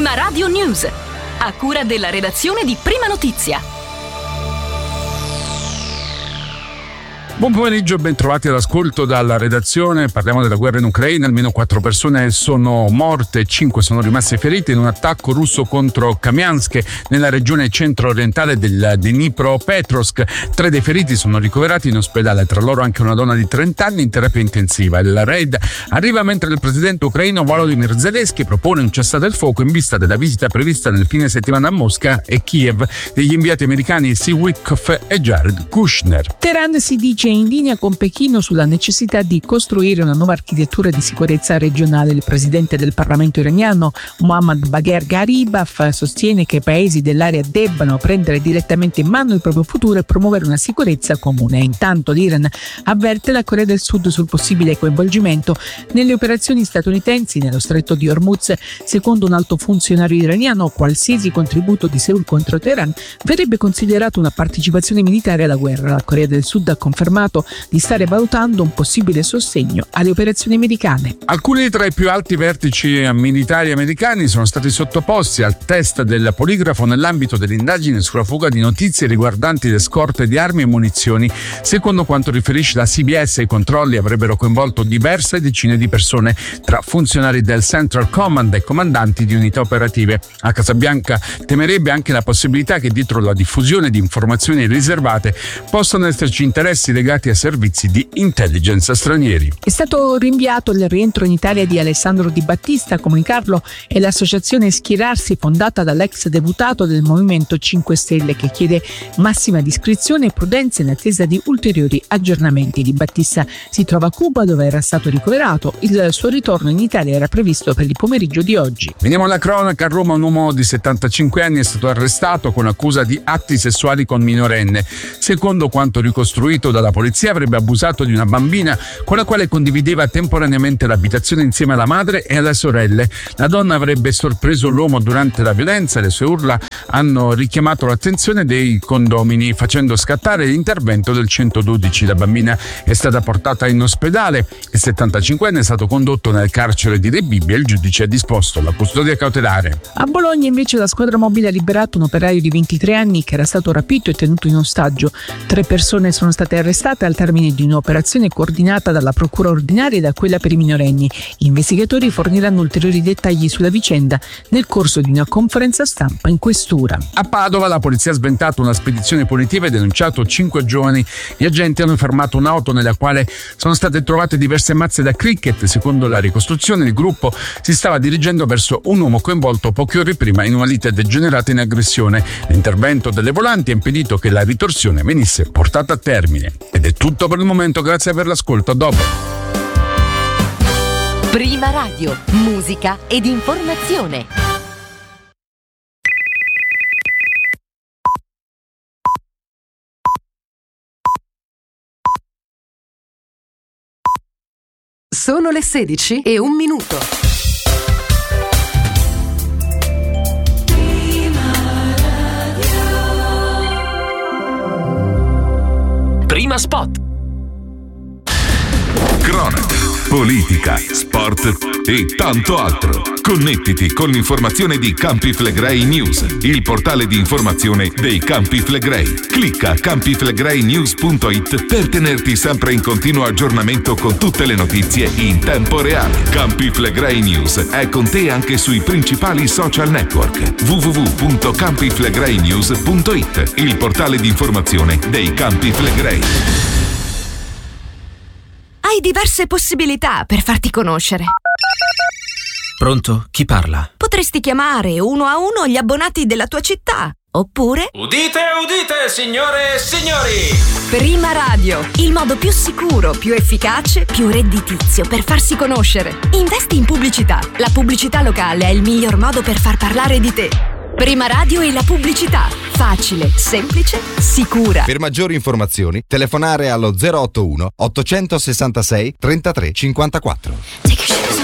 Prima Radio News, a cura della redazione di Prima Notizia. Buon pomeriggio e ben trovati all'ascolto dalla redazione. Parliamo della guerra in Ucraina. Almeno 4 persone sono morte e 5 sono rimaste ferite in un attacco russo contro Kamiansk nella regione centro-orientale del Dnipropetrovsk. 3 dei feriti sono ricoverati in ospedale, tra loro anche una donna di 30 anni in terapia intensiva. Il raid arriva mentre il presidente ucraino Volodymyr Zelensky propone un cessate il fuoco in vista della visita prevista nel fine settimana a Mosca e Kiev degli inviati americani Steve Witkoff e Jared Kushner. Teheran si dice in linea con Pechino sulla necessità di costruire una nuova architettura di sicurezza regionale. Il presidente del Parlamento iraniano Mohammad Bagher Gharibaf sostiene che i paesi dell'area debbano prendere direttamente in mano il proprio futuro e promuovere una sicurezza comune. Intanto l'Iran avverte la Corea del Sud sul possibile coinvolgimento nelle operazioni statunitensi nello stretto di Hormuz. Secondo un alto funzionario iraniano, qualsiasi contributo di Seul contro Teheran verrebbe considerato una partecipazione militare alla guerra. La Corea del Sud ha confermato di stare valutando un possibile sostegno alle operazioni americane. Alcuni tra i più alti vertici militari americani sono stati sottoposti al test del poligrafo nell'ambito dell'indagine sulla fuga di notizie riguardanti le scorte di armi e munizioni. Secondo quanto riferisce la CBS, i controlli avrebbero coinvolto diverse decine di persone, tra funzionari del Central Command e comandanti di unità operative. A Casabianca temerebbe anche la possibilità che dietro la diffusione di informazioni riservate possano esserci interessi legati a servizi di intelligence stranieri. È stato rinviato il rientro in Italia di Alessandro Di Battista. A comunicarlo è l'associazione Schierarsi, fondata dall'ex deputato del Movimento 5 Stelle, che chiede massima discrezione e prudenza in attesa di ulteriori aggiornamenti. Di Battista si trova a Cuba, dove era stato ricoverato. Il suo ritorno in Italia era previsto per il pomeriggio di oggi. Veniamo alla cronaca. A Roma un uomo di 75 anni è stato arrestato con accusa di atti sessuali con minorenne. Secondo quanto ricostruito dalla polizia, avrebbe abusato di una bambina con la quale condivideva temporaneamente l'abitazione insieme alla madre e alle sorelle. La donna avrebbe sorpreso l'uomo durante la violenza e le sue urla hanno richiamato l'attenzione dei condomini, facendo scattare l'intervento del 112. La bambina è stata portata in ospedale. Il 75enne è stato condotto nel carcere di Rebibbia e il giudice ha disposto la custodia cautelare. A Bologna invece la squadra mobile ha liberato un operaio di 23 anni che era stato rapito e tenuto in ostaggio. 3 persone sono state arrestate al termine di un'operazione coordinata dalla procura ordinaria e da quella per i minorenni. Gli investigatori forniranno ulteriori dettagli sulla vicenda nel corso di una conferenza stampa in questura. A Padova la polizia ha sventato una spedizione punitiva e denunciato 5 giovani. Gli agenti hanno fermato un'auto nella quale sono state trovate diverse mazze da cricket. Secondo la ricostruzione, il gruppo si stava dirigendo verso un uomo coinvolto poche ore prima in una lite degenerata in aggressione. L'intervento delle volanti ha impedito che la ritorsione venisse portata a termine. Ed è tutto per il momento, grazie per l'ascolto, a dopo. Prima Radio, musica ed informazione. Sono le 16:01. Prima Spot. Cronaca, politica, sport e tanto altro. Connettiti con l'informazione di Campi Flegrei News, il portale di informazione dei Campi Flegrei. Clicca campiflegreinews.it per tenerti sempre in continuo aggiornamento con tutte le notizie in tempo reale. Campi Flegrei News è con te anche sui principali social network. www.campiflegreinews.it, il portale di informazione dei Campi Flegrei. Hai diverse possibilità per farti conoscere. Pronto? Chi parla? Potresti chiamare uno a uno gli abbonati della tua città. Oppure... Udite, udite, signore e signori! Prima Radio, il modo più sicuro, più efficace, più redditizio per farsi conoscere. Investi in pubblicità. La pubblicità locale è il miglior modo per far parlare di te. Prima Radio e la pubblicità. Facile, semplice, sicura. Per maggiori informazioni, telefonare allo 081 866 33 54.